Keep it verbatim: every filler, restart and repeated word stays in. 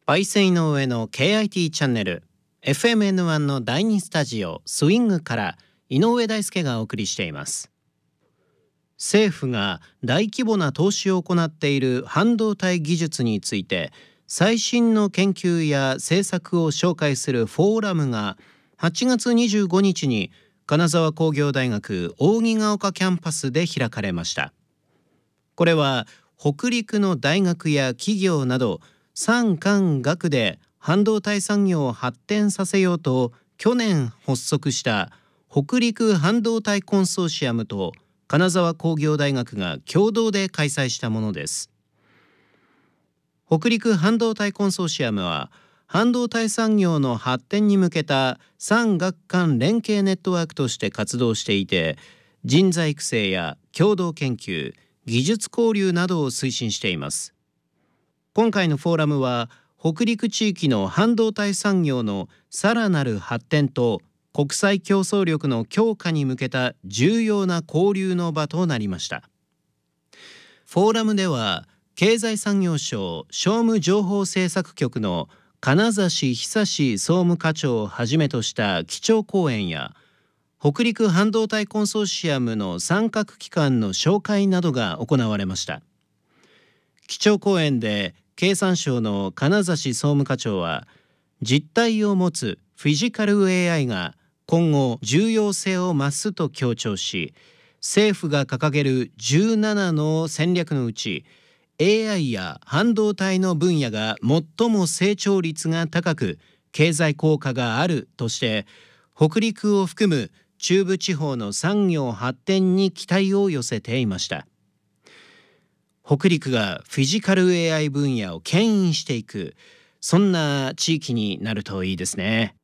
パイセンの上の ケーアイティー チャンネル エフエムエヌワン のだいにスタジオスイングから井上大輔がお送りしています。政府が大規模な投資を行っている半導体技術について最新の研究や政策を紹介するフォーラムがはちがつにじゅうごにちに金沢工業大学扇ヶ丘キャンパスで開かれました。これは北陸の大学や企業など産官学で半導体産業を発展させようと去年発足した北陸半導体コンソーシアムと金沢工業大学が共同で開催したものです。北陸半導体コンソーシアムは半導体産業の発展に向けた産学官連携ネットワークとして活動していて、人材育成や共同研究、技術交流などを推進しています。今回のフォーラムは北陸地域の半導体産業のさらなる発展と国際競争力の強化に向けた重要な交流の場となりました。フォーラムでは経済産業省商務情報政策局の金指久総務課長をはじめとした基調講演や北陸半導体コンソーシアムの参画機関の紹介などが行われました。基調講演で経産省の金指総務課長は、実体を持つフィジカル エーアイ が今後重要性を増すと強調し、政府が掲げるじゅうななの戦略のうち エーアイ や半導体の分野が最も成長率が高く経済効果があるとして、北陸を含む中部地方の産業発展に期待を寄せていました。北陸がフィジカル エーアイ 分野を牽引していく、そんな地域になるといいですね。